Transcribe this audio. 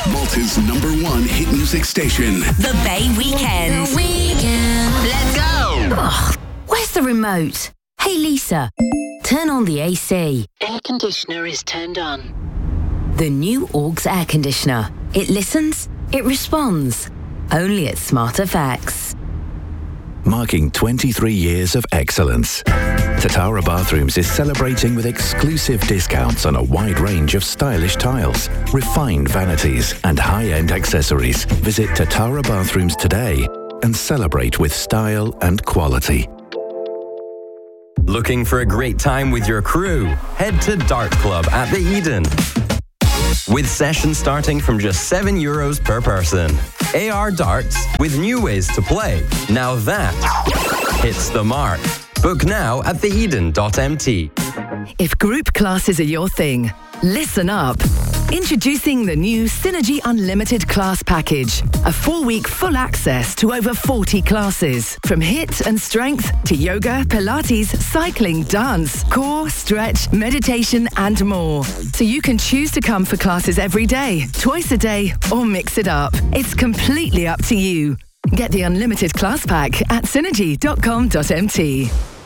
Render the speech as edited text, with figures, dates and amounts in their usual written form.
Malta's #1 hit music station. The Bay Weekend. Let's go. Ugh, where's the remote? Hey Lisa, turn on the AC. Air conditioner is turned on. The new Augs air conditioner. It listens, it responds. Only at Smarter Facts. Marking 23 years of excellence, Tatara Bathrooms is celebrating with exclusive discounts on a wide range of stylish tiles, refined vanities and high-end accessories. Visit Tatara Bathrooms today and celebrate with style and quality. Looking for a great time with your crew? Head to Dart Club at the Eden. With sessions starting from just €7 per person. AR darts with new ways to play. Now that hits the mark. Book now at theeden.mt. If group classes are your thing, listen up. Introducing the new Synergy Unlimited Class Package. A 4-week full access to over 40 classes. From HIIT and strength to yoga, Pilates, cycling, dance, core, stretch, meditation and more. So you can choose to come for classes every day, twice a day or mix it up. It's completely up to you. Get the Unlimited Class Pack at synergy.com.mt.